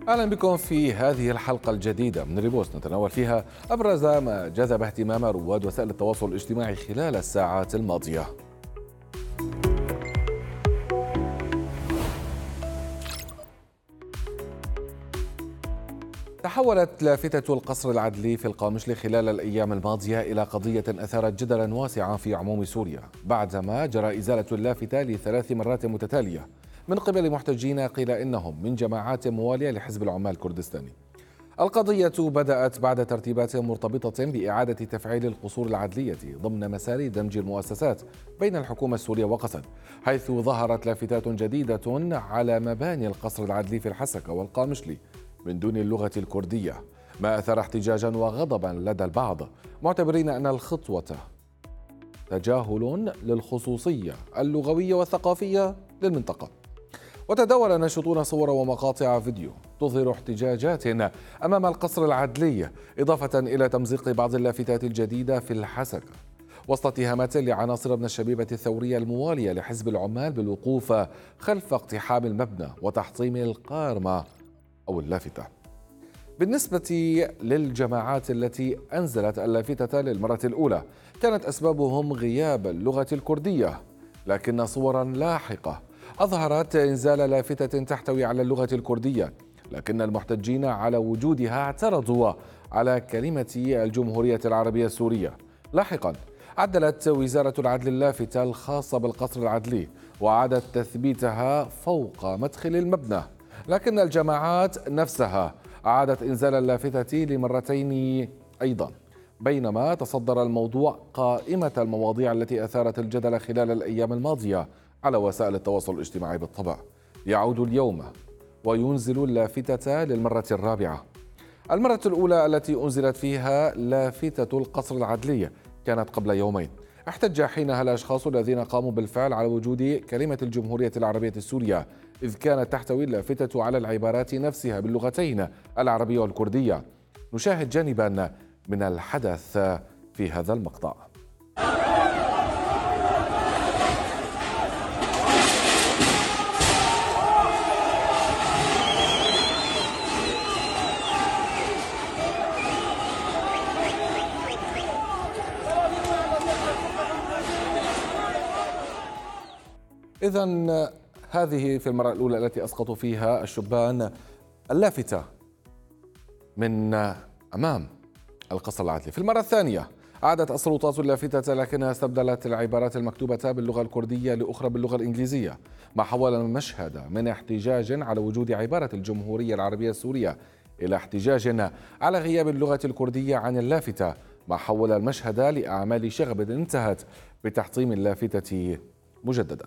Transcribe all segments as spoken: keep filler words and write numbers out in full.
أهلا بكم في هذه الحلقة الجديدة من ريبوست، نتناول فيها أبرز ما جذب اهتمام رواد وسائل التواصل الاجتماعي خلال الساعات الماضية. تحولت لافتة القصر العدلي في القامشلي خلال الأيام الماضية إلى قضية أثارت جدلا واسعا في عموم سوريا بعدما جرى إزالة اللافتة لثلاث مرات متتالية من قبل محتجين قيل إنهم من جماعات موالية لحزب العمال الكردستاني. القضية بدأت بعد ترتيبات مرتبطة بإعادة تفعيل القصور العدلية ضمن مسار دمج المؤسسات بين الحكومة السورية وقسد، حيث ظهرت لافتات جديدة على مباني القصر العدلي في الحسكة والقامشلي من دون اللغة الكردية، ما أثار احتجاجا وغضبا لدى البعض، معتبرين أن الخطوة تجاهل للخصوصية اللغوية والثقافية للمنطقة. وتداول الناشطون صور ومقاطع فيديو تظهر احتجاجات أمام القصر العدلي، إضافة إلى تمزيق بعض اللافتات الجديدة في الحسكة، وسط اتهامات لعناصر من الشبيبة الثورية الموالية لحزب العمال بالوقوف خلف اقتحام المبنى وتحطيم القارمة أو اللافتة. بالنسبة للجماعات التي أنزلت اللافتة للمرة الأولى كانت أسبابهم غياب اللغة الكردية، لكن صورا لاحقة أظهرت إنزال لافتة تحتوي على اللغة الكردية، لكن المحتجين على وجودها اعترضوا على كلمة الجمهورية العربية السورية. لاحقا عدلت وزارة العدل اللافتة الخاصة بالقصر العدلي وعادت تثبيتها فوق مدخل المبنى، لكن الجماعات نفسها أعادت إنزال اللافتة لمرتين أيضا، بينما تصدر الموضوع قائمة المواضيع التي أثارت الجدل خلال الأيام الماضية على وسائل التواصل الاجتماعي. بالطبع يعود اليوم وينزل اللافتة للمرة الرابعة. المرة الأولى التي أنزلت فيها لافتة القصر العدلي كانت قبل يومين، احتج حينها الأشخاص الذين قاموا بالفعل على وجود كلمة الجمهورية العربية السورية، إذ كانت تحتوي اللافتة على العبارات نفسها باللغتين العربية والكردية. نشاهد جانبا من الحدث في هذا المقطع. إذن هذه في المرة الأولى التي أسقطوا فيها الشبان اللافتة من أمام القصر العدلي. في المرة الثانية عادت السلطات اللافتة لكنها استبدلت العبارات المكتوبة باللغة الكردية لأخرى باللغة الإنجليزية، ما حول المشهد من احتجاج على وجود عبارة الجمهورية العربية السورية إلى احتجاج على غياب اللغة الكردية عن اللافتة، ما حول المشهد لأعمال شغب انتهت بتحطيم اللافتة مجددا.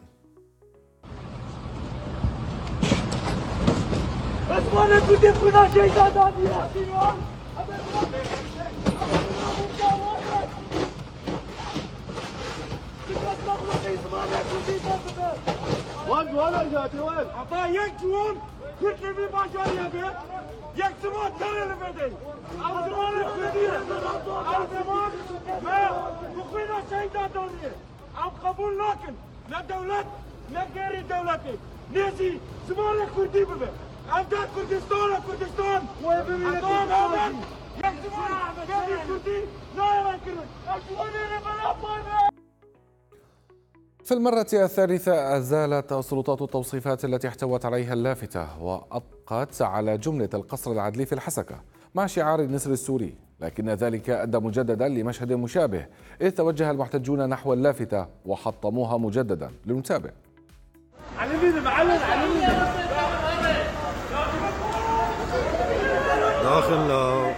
وين وين جاتي وين؟ عطاه يكتمون كل اللي ما جاي يبي يكتمون ترى اللي بدي. أو زمان بدي. أو زمان ما بخينا شيء دولي. أو قبول لكن لا دولة لا غير دولتي. نسي زمان كردي بده. أبدا كردستان كردستان. وين بيجي كردستان؟ يكتمون غير كردي لا يمكن. أشوفني أنا بلا. في المرة الثالثة أزالت السلطات التوصيفات التي احتوت عليها اللافتة وأبقت على جملة القصر العدلي في الحسكة مع شعار النسر السوري، لكن ذلك أدى مجددا لمشهد مشابه إذ توجه المحتجون نحو اللافتة وحطموها مجددا. لنتابع. داخل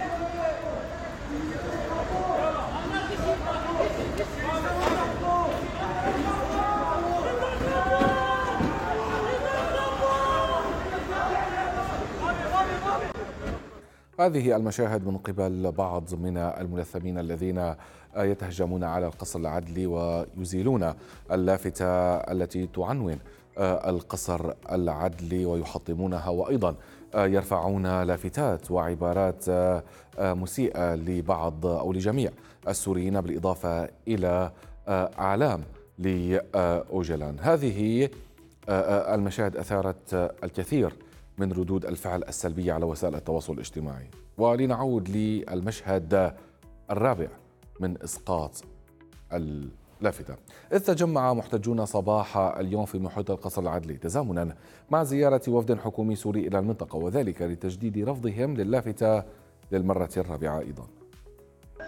هذه المشاهد من قبل بعض من الملثمين الذين يتهجمون على القصر العدلي ويزيلون اللافتة التي تعنون القصر العدلي ويحطمونها، وأيضا يرفعون لافتات وعبارات مسيئة لبعض أو لجميع السوريين بالإضافة إلى أعلام لأوجلان. هذه المشاهد أثارت الكثير من ردود الفعل السلبية على وسائل التواصل الاجتماعي. ولنعود للمشهد الرابع من إسقاط اللافتة، إذ تجمع محتجون صباح اليوم في محيط القصر العدلي تزامنا مع زيارة وفد حكومي سوري إلى المنطقة، وذلك لتجديد رفضهم للافتة للمرة الرابعة أيضا.